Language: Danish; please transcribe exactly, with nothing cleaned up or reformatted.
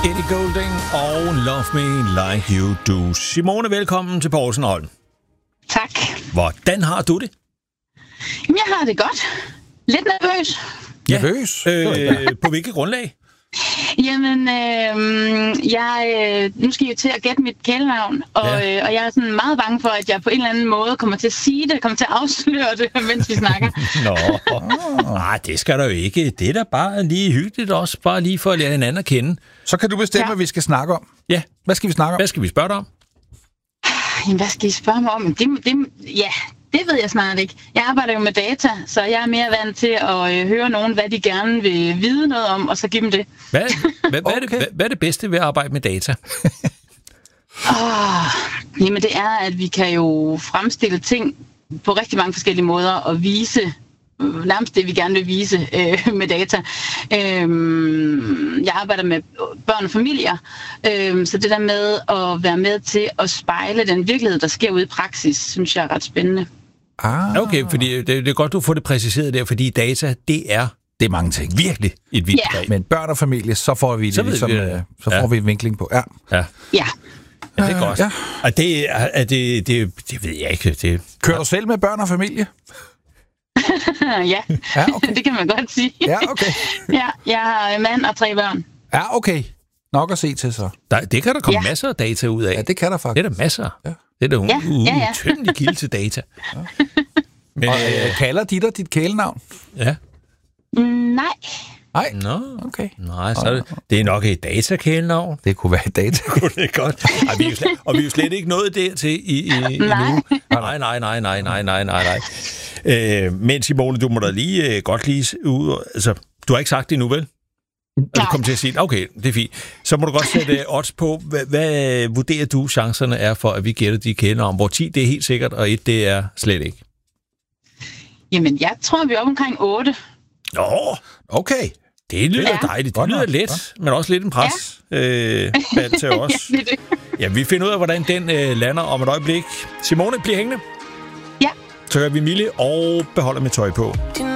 Ellie Goulding og Love Me Like You Do. Simone, velkommen til Poulsen og Holm. Tak. Hvordan har du det? Jamen, jeg har det godt. Lidt nervøs. Ja. Nervøs? Øh, på hvilket grundlag? Jamen, øh, jeg, øh, nu skal jeg jo til at gætte mit kælenavn, og, Ja. øh, og jeg er sådan meget bange for, at jeg på en eller anden måde kommer til at sige det, kommer til at afsløre det, mens vi snakker. Nå, nej, det skal der jo ikke. Det er da bare lige hyggeligt også, bare lige for at lære hinanden at kende. Så kan du bestemme, Ja. hvad vi skal snakke om. Ja, Hvad skal vi snakke om? hvad skal vi spørge dig om? Jamen, hvad skal I spørge mig om? Det, det, ja, det ved jeg snart ikke. Jeg arbejder jo med data, så jeg er mere vant til at øh, høre nogen, hvad de gerne vil vide noget om, og så give dem det. Hvad, hvad, hvad, er, det, Okay. hvad, hvad er det bedste ved at arbejde med data? Oh, jamen det er, at vi kan jo fremstille ting på rigtig mange forskellige måder og vise øh, nærmest det, vi gerne vil vise øh, med data. Øh, jeg arbejder med børn og familier, øh, så det der med at være med til at spejle den virkelighed, der sker ude i praksis, synes jeg er ret spændende. Ah, Okay, fordi det, det er godt, du får det præciseret der, fordi data, det er det er mange ting. virkelig et vildt Ja. begreb. Men børn og familie, så får vi, Så det ved ligesom, vi det. øh, så Ja. får vi en vinkling på. Ja. Ja, Ja. ja det er godt. Ja. Og det, er, er det, det, det ved jeg ikke. Det, Kører du selv med børn og familie? ja, Ja, okay. det kan man godt sige. Ja, okay. Ja, jeg har en mand og tre børn. Ja, okay. Nok at se til så. der, det kan der komme Ja. masser af data ud af. Ja, det kan der Det faktisk. er der masser. Ja. Det er da Ja, en ja, ja. utømmelig kilde til data. Men, Og øh, øh, kalder de dig dit kælenavn? ja. Mm, nej. Nej. Nå, Okay. nej, så er det, det er nok et datakælenavn. Det kunne være et data. Kunne det godt. Ej, vi er jo slet, og vi er jo slet ikke nået dertil i, i, i Nej. nu. Nej, nej, nej, nej, nej, nej, nej, nej. Øh, men Simone, du må da lige øh, godt lige ud. Altså, du har ikke sagt det nu, vel? Og du Nej. kom til at sige, okay, det er fint. Så må du godt sætte odds på, hvad, hvad vurderer du chancerne er for, at vi gætter de kender om, hvor ti det er helt sikkert, og et det er slet ikke. Jamen, jeg tror, vi er oppe omkring otte. Nå, Okay. det lyder Ja. dejligt. Det Godt lyder nok, let, men også lidt en pres. Ja. Øh, bald til os. Ja, det er det. Ja, vi finder ud af, hvordan den øh, lander om et øjeblik. Simone, bliver hængende. Ja. Så gør vi Mille og beholder med tøj på. Do